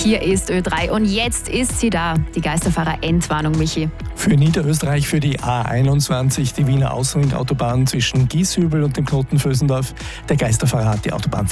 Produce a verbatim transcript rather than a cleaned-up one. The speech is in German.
Hier ist Ö drei und jetzt ist sie da, die Geisterfahrer-Endwarnung, Michi. Für Niederösterreich für die A einundzwanzig, die Wiener Außenringautobahn zwischen Gieshübel und dem Knoten Vösendorf. Der Geisterfahrer hat die Autobahn